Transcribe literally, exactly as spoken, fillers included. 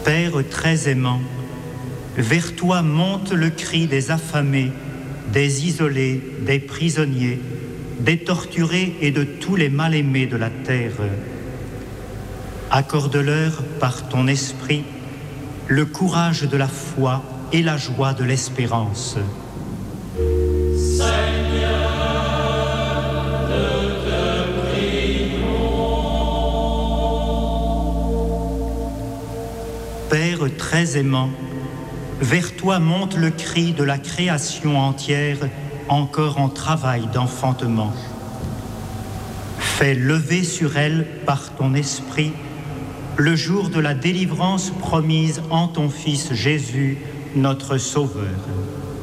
Père très aimant, vers toi monte le cri des affamés, des isolés, des prisonniers, des torturés et de tous les mal-aimés de la terre. Accorde-leur par ton esprit le courage de la foi et la joie de l'espérance. Père très aimant, vers toi monte le cri de la création entière, encore en travail d'enfantement. Fais lever sur elle, par ton esprit, le jour de la délivrance promise en ton Fils Jésus, notre Sauveur.